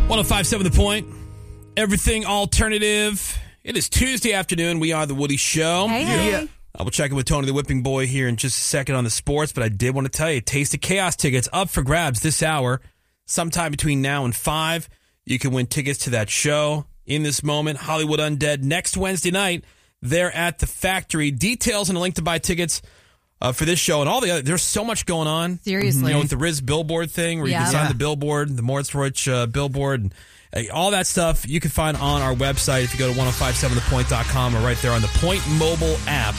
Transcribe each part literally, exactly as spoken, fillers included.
one oh five point seven The Point. Everything alternative. It is Tuesday afternoon. We are The Woody Show. Hey, hey. Yeah. I will check in with Tony the Whipping Boy here in just a second on the sports, but I did want to tell you, Taste of Chaos tickets up for grabs this hour. Sometime between now and five, you can win tickets to that show. In this moment, Hollywood Undead next Wednesday night. They're at the Factory. Details and a link to buy tickets uh, for this show and all the other. There's so much going on. Seriously. You know, with the Riz billboard thing where you Yeah. can sign Yeah. the billboard, the Moritz Roach uh, billboard, and uh, all that stuff you can find on our website if you go to ten fifty-seven the point dot com or right there on the Point mobile app.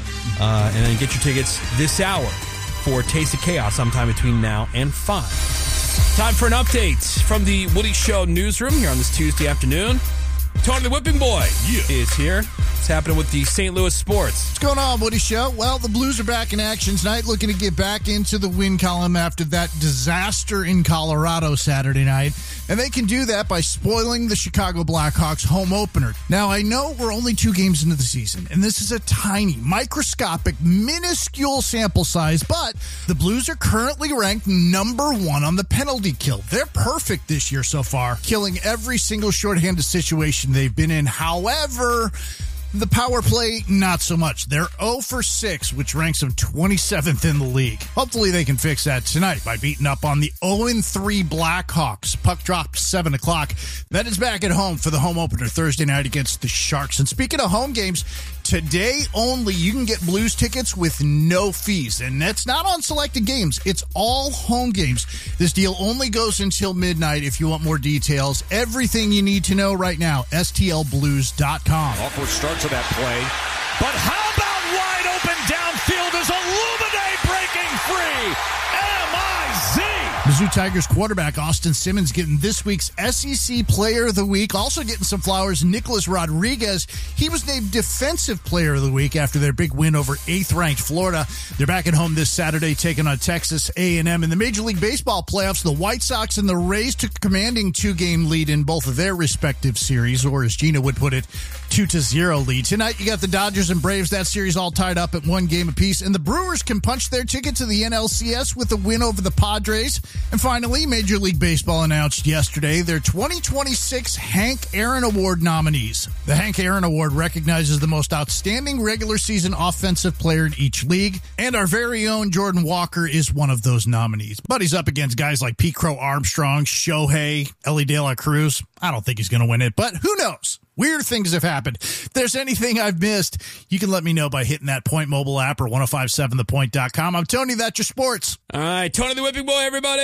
Uh, and then get your tickets this hour for Taste of Chaos sometime between now and five. Time for an update from the Woody Show newsroom here on this Tuesday afternoon. Tony the Whipping Boy yeah. is here. What's happening with the Saint Louis sports? What's going on, Woody Show? Well, the Blues are back in action tonight, looking to get back into the win column after that disaster in Colorado Saturday night. And they can do that by spoiling the Chicago Blackhawks home opener. Now, I know we're only two games into the season, and this is a tiny, microscopic, minuscule sample size, but the Blues are currently ranked number one on the penalty kill. They're perfect this year so far, killing every single shorthanded situation they've been in. However, the power play, not so much. They're oh for six, which ranks them twenty-seventh in the league. Hopefully they can fix that tonight by beating up on the oh and three Blackhawks. Puck dropped seven o'clock. That is back at home for the home opener Thursday night against the Sharks. And speaking of home games, today only you can get Blues tickets with no fees. And that's not on selected games. It's all home games. This deal only goes until midnight. If you want more details, everything you need to know right now, S T L blues dot com. Awkward start to that play. But how about wide open downfield is Illuminate breaking free. M I Z. Mizzou Tigers quarterback Austin Simmons getting this week's S E C Player of the Week. Also getting some flowers, Nicholas Rodriguez. He was named Defensive Player of the Week after their big win over eighth-ranked Florida. They're back at home this Saturday taking on Texas A and M. In the Major League Baseball playoffs, the White Sox and the Rays took a commanding two-game lead in both of their respective series, or as Gina would put it, two to zero lead. Tonight, you got the Dodgers and Braves. That series all tied up at one game apiece. And the Brewers can punch their ticket to the N L C S with a win over the Padres. And finally, Major League Baseball announced yesterday their twenty twenty-six Hank Aaron Award nominees. The Hank Aaron Award recognizes the most outstanding regular season offensive player in each league, and our very own Jordan Walker is one of those nominees. But he's up against guys like Pete Crow Armstrong, Shohei, Ellie De La Cruz. I don't think he's going to win it, but who knows? Weird things have happened. If there's anything I've missed, you can let me know by hitting that Point mobile app or ten fifty-seven the point dot com. I'm Tony, that's your sports. All right, Tony the Whipping Boy, everybody.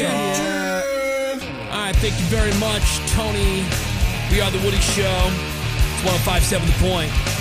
Yeah. All right, thank you very much, Tony. We are The Woody Show. It's ten fifty-seven The Point.